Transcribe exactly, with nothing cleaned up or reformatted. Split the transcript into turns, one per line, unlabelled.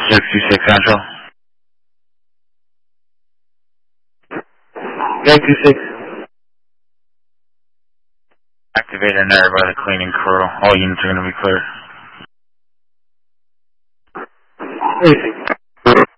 six two six Central.
six two six.
Activate an error by the cleaning crew. All units are going to be clear.
Anything.